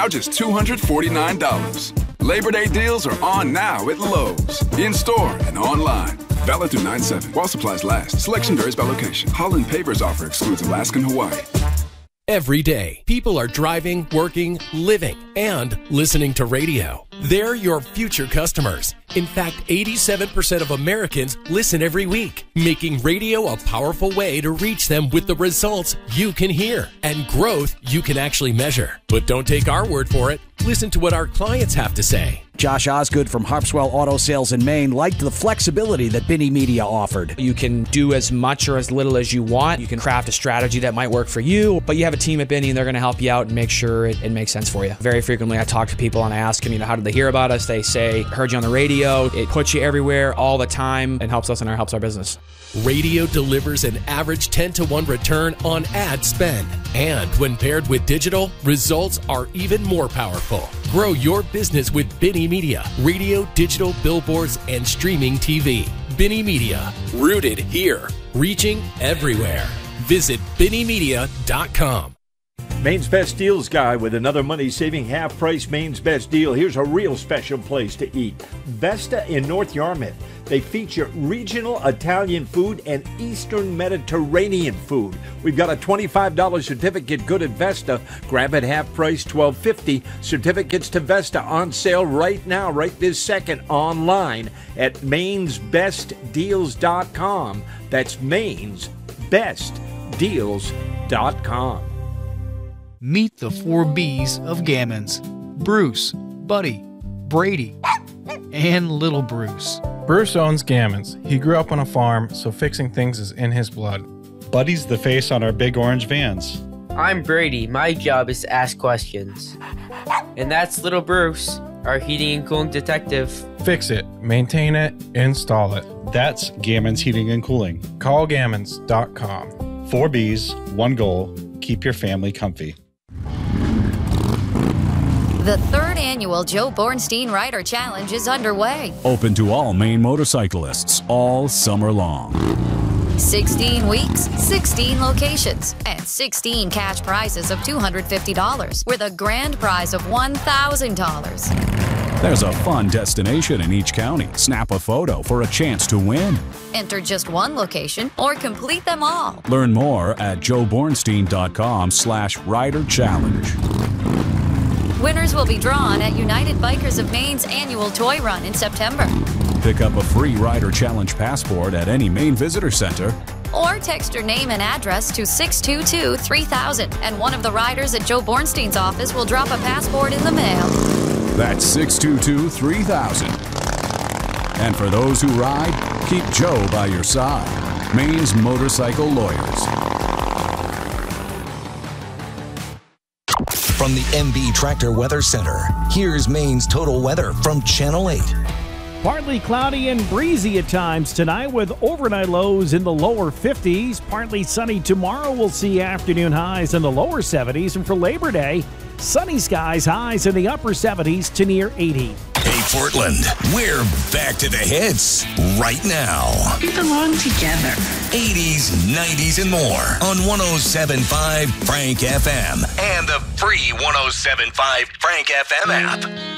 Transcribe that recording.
now just $249. Labor Day deals are on now at Lowe's. In-store and online. Valid through 9/7. While supplies last. Selection varies by location. Holland Pavers offer excludes Alaska and Hawaii. Every day, people are driving, working, living, and listening to radio. They're your future customers. In fact, 87% of Americans listen every week, making radio a powerful way to reach them with the results you can hear and growth you can actually measure. But don't take our word for it. Listen to what our clients have to say. Josh Osgood from Harpswell Auto Sales in Maine liked the flexibility that Binney Media offered. You can do as much or as little as you want. You can craft a strategy that might work for you, but you have a team at Binney and they're going to help you out and make sure it makes sense for you. Very frequently I talk to people and I ask them, how did they hear about us? They say, heard you on the radio. It puts you everywhere all the time and helps us and helps our business. Radio delivers an average 10-to-1 return on ad spend. And when paired with digital, results are even more powerful. Grow your business with Binney Media, radio, digital, billboards, and streaming TV. Binney Media, rooted here, reaching everywhere. Visit BinneyMedia.com. Maine's Best Deals guy with another money-saving half-price Maine's Best Deal. Here's a real special place to eat. Vesta in North Yarmouth. They feature regional Italian food and Eastern Mediterranean food. We've got a $25 certificate good at Vesta. Grab it half price, $12.50. Certificates to Vesta on sale right now, right this second, online at mainsbestdeals.com. That's mainsbestdeals.com. Meet the 4 B's of Gammons: Bruce, Buddy, Brady, and Little Bruce. Bruce owns Gammons. He grew up on a farm, so fixing things is in his blood. Buddy's the face on our big orange vans. I'm Brady. My job is to ask questions. And that's Little Bruce, our heating and cooling detective. Fix it, maintain it, install it. That's Gammons Heating and Cooling. Call Gammons.com. 4 B's, 1 goal. Keep your family comfy. The 3rd annual Joe Bornstein Rider Challenge is underway. Open to all Maine motorcyclists all summer long. 16 weeks, 16 locations, and 16 cash prizes of $250 with a grand prize of $1,000. There's a fun destination in each county. Snap a photo for a chance to win. Enter just one location or complete them all. Learn more at joebornstein.com/rider challenge. Winners will be drawn at United Bikers of Maine's annual toy run in September. Pick up a free Rider Challenge passport at any Maine Visitor Center. Or text your name and address to 622-3000, and one of the riders at Joe Bornstein's office will drop a passport in the mail. That's 622-3000. And for those who ride, keep Joe by your side. Maine's Motorcycle Lawyers. From the MB Tractor Weather Center, here's Maine's total weather from Channel 8. Partly cloudy and breezy at times tonight with overnight lows in the lower 50s. Partly sunny tomorrow. We'll see afternoon highs in the lower 70s. And for Labor Day, sunny skies, highs in the upper 70s to near 80. Hey, Portland, we're back to the hits right now. We belong together. 80s, 90s, and more on 107.5 Frank FM and the free 107.5 Frank FM app.